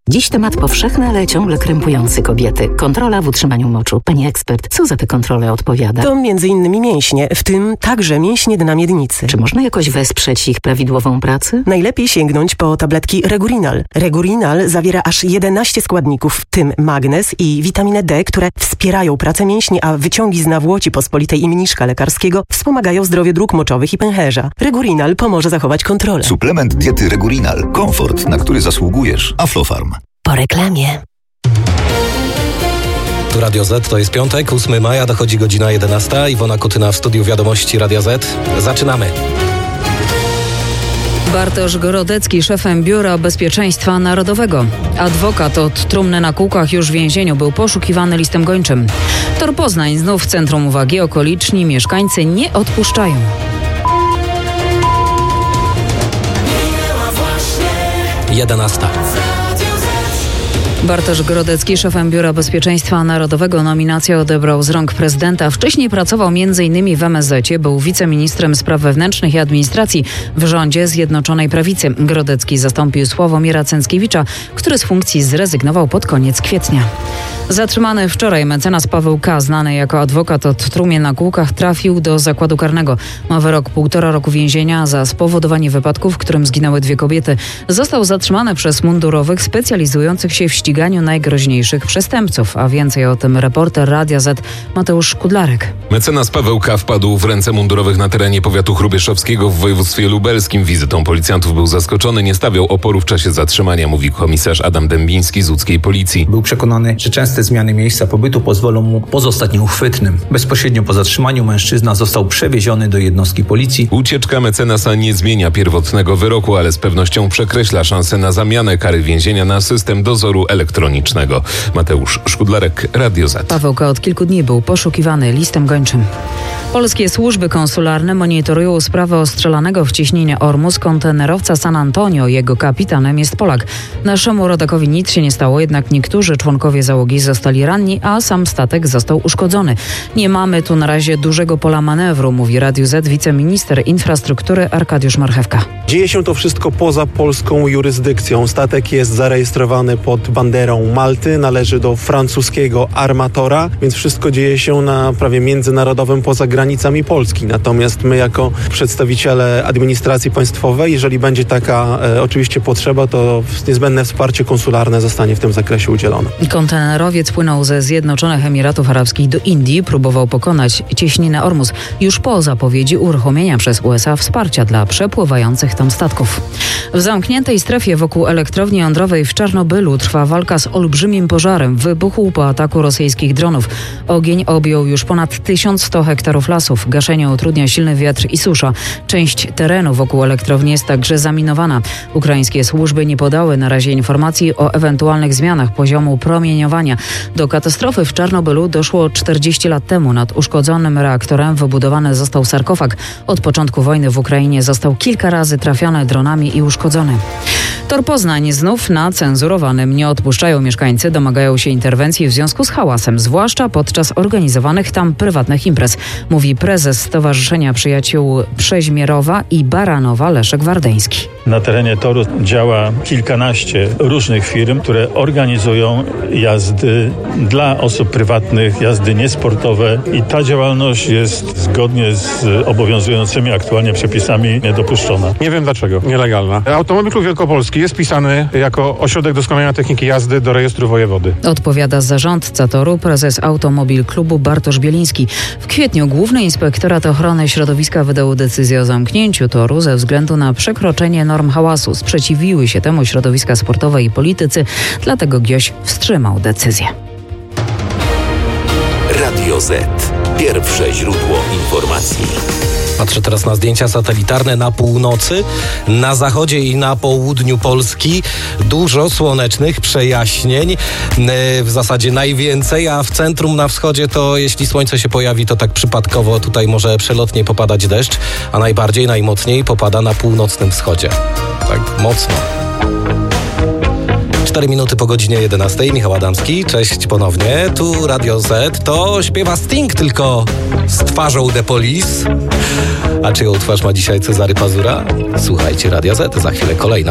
Dziś temat powszechny, ale ciągle krępujący kobiety. Kontrola w utrzymaniu moczu. Pani ekspert, co za tę kontrolę odpowiada? To m.in. mięśnie, w tym także mięśnie dna miednicy. Czy można jakoś wesprzeć ich prawidłową pracę? Najlepiej sięgnąć po tabletki Regurinal. Regurinal zawiera aż 11 składników, w tym magnez i witaminę D, które wspierają pracę mięśni, a wyciągi z nawłoci pospolitej i mniszka lekarskiego wspomagają zdrowie dróg moczowych i pęcherza. Regurinal pomoże zachować kontrolę. Suplement diety Regurinal. Komfort, na który zasługujesz. Aflofarm. Po reklamie. Tu Radio Z, to jest piątek, 8 maja, dochodzi godzina 11. Iwona Kutyna w studiu Wiadomości Radia Z. Zaczynamy. Bartosz Grodecki, szefem Biura Bezpieczeństwa Narodowego. Adwokat od trumny na kółkach już w więzieniu, był poszukiwany listem gończym. Tor Poznań znów w centrum uwagi, okoliczni mieszkańcy nie odpuszczają. Jedenasta. Bartosz Grodecki, szefem Biura Bezpieczeństwa Narodowego, nominację odebrał z rąk prezydenta. Wcześniej pracował m.in. w MSZ-cie, był wiceministrem spraw wewnętrznych i administracji w rządzie Zjednoczonej Prawicy. Grodecki zastąpił Sławomira Cęckiewicza, który z funkcji zrezygnował pod koniec kwietnia. Zatrzymany wczoraj mecenas Paweł K., znany jako adwokat od trumien na kółkach, trafił do zakładu karnego. Ma wyrok 1,5 roku więzienia za spowodowanie wypadku, w którym zginęły 2 kobiety. Został zatrzymany przez mundurowych specjalizujących się w ściganiu najgroźniejszych przestępców. A więcej o tym reporter Radia Z Mateusz Kudlarek. Mecenas Paweł K. wpadł w ręce mundurowych na terenie powiatu hrubieszowskiego w województwie lubelskim. Wizytą policjantów był zaskoczony, nie stawiał oporu w czasie zatrzymania, mówi komisarz Adam Dębiński z łódzkiej policji. Był przekonany, że częste zmiany miejsca pobytu pozwolą mu pozostać nieuchwytnym. Bezpośrednio po zatrzymaniu mężczyzna został przewieziony do jednostki policji. Ucieczka mecenasa nie zmienia pierwotnego wyroku, ale z pewnością przekreśla szansę na zamianę kary więzienia na system dozoru elektronicznego. Mateusz Szkudlarek, Radio Z. Paweł K. od kilku dni był poszukiwany listem gończym. Polskie służby konsularne monitorują sprawę ostrzelanego w cieśninie Ormus kontenerowca San Antonio. Jego kapitanem jest Polak. Naszemu rodakowi nic się nie stało, jednak niektórzy członkowie załogi zostali ranni, a sam statek został uszkodzony. Nie mamy tu na razie dużego pola manewru, mówi Radiu Z wiceminister infrastruktury Arkadiusz Marchewka. Dzieje się to wszystko poza polską jurysdykcją. Statek jest zarejestrowany pod banderą Malty, należy do francuskiego armatora, więc wszystko dzieje się na prawie międzynarodowym, poza granicami Polski. Natomiast my jako przedstawiciele administracji państwowej, jeżeli będzie taka oczywiście potrzeba, to niezbędne wsparcie konsularne zostanie w tym zakresie udzielone. Kontenerowiec płynął ze Zjednoczonych Emiratów Arabskich do Indii, próbował pokonać cieśninę Ormus już po zapowiedzi uruchomienia przez USA wsparcia dla przepływających tam statków. W zamkniętej strefie wokół elektrowni jądrowej w Czarnobylu trwa walka z olbrzymim pożarem. Wybuchł po ataku rosyjskich dronów. Ogień objął już ponad 1100 hektarów lasów. Gaszenie utrudnia silny wiatr i susza. Część terenu wokół elektrowni jest także zaminowana. Ukraińskie służby nie podały na razie informacji o ewentualnych zmianach poziomu promieniowania. Do katastrofy w Czarnobylu doszło 40 lat temu. Nad uszkodzonym reaktorem wybudowany został sarkofag. Od początku wojny w Ukrainie został kilka razy trafiony dronami i uszkodzony. Tor Poznań znów na cenzurowanym. Nie odpuszczają mieszkańcy, domagają się interwencji w związku z hałasem, zwłaszcza podczas organizowanych tam prywatnych imprez, mówi prezes Stowarzyszenia Przyjaciół Przeźmierowa i Baranowa Leszek Wardeński. Na terenie toru działa kilkanaście różnych firm, które organizują jazdy dla osób prywatnych, jazdy niesportowe i ta działalność jest zgodnie z obowiązującymi aktualnie przepisami niedopuszczona. Nie wiem dlaczego, nielegalna. Automobil Klub Wielkopolski jest wpisany jako ośrodek doskonalenia techniki jazdy do rejestru wojewody. Odpowiada zarządca toru, prezes Automobil Klubu Bartosz Bieliński. W kwietniu Główny Inspektorat Ochrony Środowiska wydał decyzję o zamknięciu toru ze względu na przekroczenie norm hałasu. Sprzeciwiły się temu środowiska sportowe i politycy, dlatego GIOŚ wstrzymał decyzję. Radio Z. Pierwsze źródło informacji. Patrzę teraz na zdjęcia satelitarne na północy, na zachodzie i na południu Polski. Dużo słonecznych przejaśnień, w zasadzie najwięcej, a w centrum na wschodzie to jeśli słońce się pojawi, to tak przypadkowo tutaj może przelotnie popadać deszcz, a najmocniej popada na północnym wschodzie. Tak mocno. 4 minuty po godzinie 11. Michał Adamski, cześć ponownie. Tu Radio Z. To śpiewa Sting, tylko z twarzą The Police. A czyją twarz ma dzisiaj Cezary Pazura? Słuchajcie Radia Z, za chwilę kolejna.